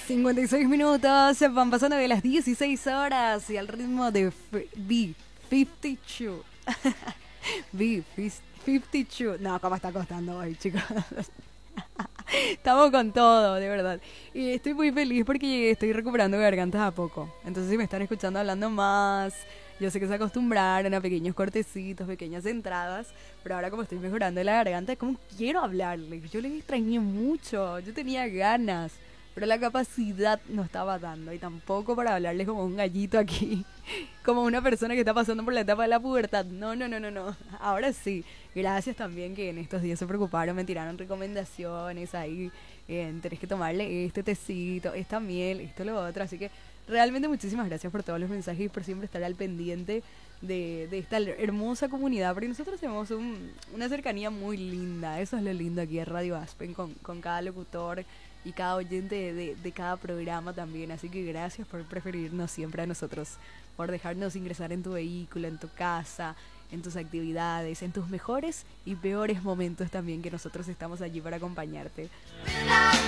56 minutos, van pasando de las 16 horas y al ritmo de B52. B52. No, ¿cómo está costando hoy, chicos? Estamos con todo, de verdad. Y estoy muy feliz porque estoy recuperando gargantas a poco. Entonces, si me están escuchando hablando más, yo sé que se acostumbraron a pequeños cortecitos, pequeñas entradas, pero ahora como estoy mejorando la garganta, como quiero hablarles. Yo les extrañé mucho, yo tenía ganas, pero la capacidad no estaba dando y tampoco para hablarles como un gallito aquí, como una persona que está pasando por la etapa de la pubertad. No, no, no, no, no. Ahora sí. Gracias también que en estos días se preocuparon, me tiraron recomendaciones ahí. Tenés que tomarle este tecito, esta miel, esto, lo otro. Así que realmente muchísimas gracias por todos los mensajes y por siempre estar al pendiente de esta hermosa comunidad. Porque nosotros tenemos una cercanía muy linda. Eso es lo lindo aquí en Radio Aspen con cada locutor y cada oyente de cada programa también. Así que gracias por preferirnos siempre a nosotros, por dejarnos ingresar en tu vehículo, en tu casa, en tus actividades, en tus mejores y peores momentos también, que nosotros estamos allí para acompañarte.